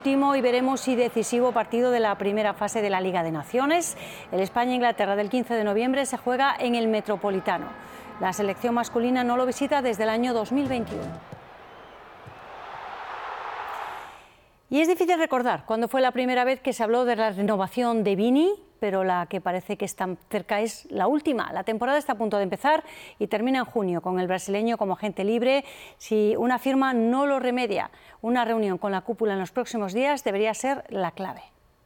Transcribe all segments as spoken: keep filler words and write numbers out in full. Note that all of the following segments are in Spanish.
Último y veremos si decisivo partido de la primera fase de la Liga de Naciones. El España-Inglaterra del quince de noviembre se juega en el Metropolitano. La selección masculina no lo visita desde el año dos mil veintiuno. Y es difícil recordar cuándo fue la primera vez que se habló de la renovación de Vini, pero la que parece que está cerca es la última. La temporada está a punto de empezar y termina en junio con el brasileño como agente libre. Si una firma no lo remedia, una reunión con la cúpula en los próximos días debería ser la clave.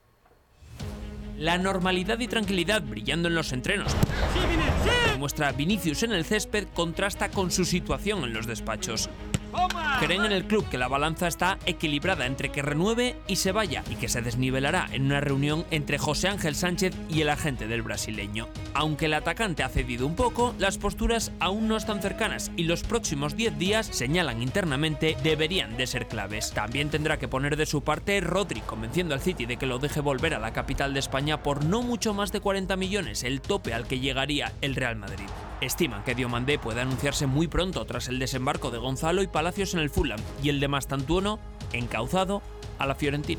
La normalidad y tranquilidad brillando en los entrenos que muestra Vinicius en el césped contrasta con su situación en los despachos. Creen en el club que la balanza está equilibrada entre que renueve y se vaya, y que se desnivelará en una reunión entre José Ángel Sánchez y el agente del brasileño. Aunque el atacante ha cedido un poco, las posturas aún no están cercanas y los próximos diez días, señalan internamente, deberían de ser claves. También tendrá que poner de su parte Rodri, convenciendo al City de que lo deje volver a la capital de España por no mucho más de cuarenta millones, el tope al que llegaría el Real Madrid. Estiman que Diomandé puede anunciarse muy pronto tras el desembarco de Gonzalo y Palacios en el Fulham y el de Mastantuono encauzado a la Fiorentina.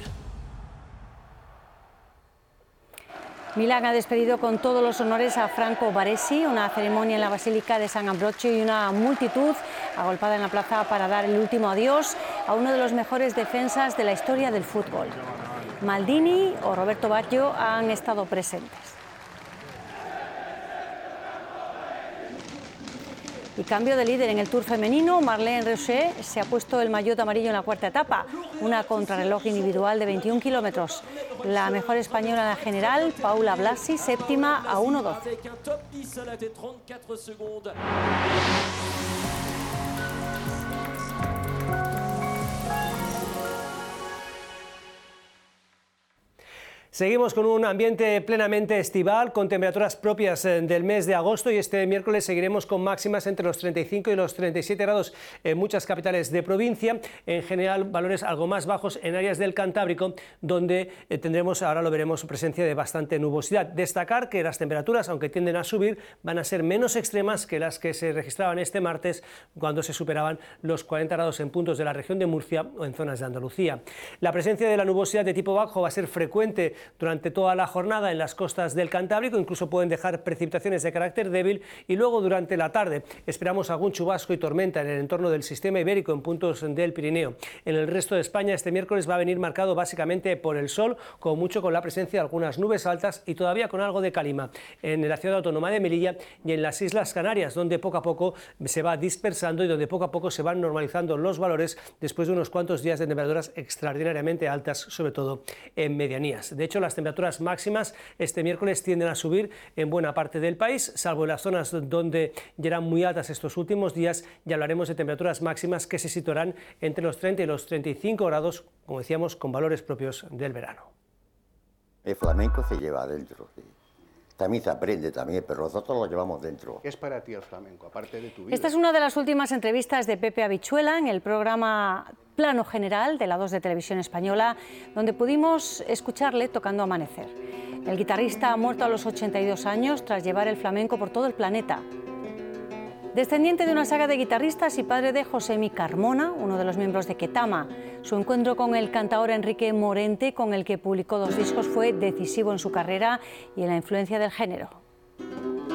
Milán ha despedido con todos los honores a Franco Baresi, una ceremonia en la Basílica de San Ambrogio y una multitud agolpada en la plaza para dar el último adiós a uno de los mejores defensas de la historia del fútbol. Maldini o Roberto Baggio han estado presentes. Y cambio de líder en el Tour femenino, Marlene Reusser se ha puesto el maillot amarillo en la cuarta etapa, una contrarreloj individual de veintiún kilómetros. La mejor española en la general, Paula Blasi, séptima a uno doce. Seguimos con un ambiente plenamente estival, con temperaturas propias del mes de agosto, y este miércoles seguiremos con máximas entre los treinta y cinco y los treinta y siete grados en muchas capitales de provincia, en general valores algo más bajos en áreas del Cantábrico, donde tendremos, ahora lo veremos, presencia de bastante nubosidad. Destacar que las temperaturas, aunque tienden a subir, van a ser menos extremas que las que se registraban este martes, cuando se superaban los cuarenta grados en puntos de la región de Murcia o en zonas de Andalucía. La presencia de la nubosidad de tipo bajo va a ser frecuente durante toda la jornada en las costas del Cantábrico, incluso pueden dejar precipitaciones de carácter débil, y luego durante la tarde esperamos algún chubasco y tormenta en el entorno del sistema ibérico en puntos del Pirineo. En el resto de España este miércoles va a venir marcado básicamente por el sol, como mucho con la presencia de algunas nubes altas y todavía con algo de calima en la ciudad autónoma de Melilla y en las Islas Canarias, donde poco a poco se va dispersando y donde poco a poco se van normalizando los valores después de unos cuantos días de temperaturas extraordinariamente altas, sobre todo en medianías. De hecho, las temperaturas máximas este miércoles tienden a subir en buena parte del país, salvo en las zonas donde ya eran muy altas estos últimos días. Ya hablaremos de temperaturas máximas que se situarán entre los treinta y los treinta y cinco grados, como decíamos, con valores propios del verano. El flamenco se lleva adentro, sí. También se aprende también, pero nosotros lo llevamos dentro. ¿Qué es para ti el flamenco, aparte de tu vida? Esta es una de las últimas entrevistas de Pepe Habichuela en el programa Plano General de la dos de Televisión Española, donde pudimos escucharle tocando Amanecer. El guitarrista ha muerto a los ochenta y dos años tras llevar el flamenco por todo el planeta. Descendiente de una saga de guitarristas y padre de Josemi Carmona, uno de los miembros de Ketama, su encuentro con el cantaor Enrique Morente, con el que publicó dos discos, fue decisivo en su carrera y en la influencia del género.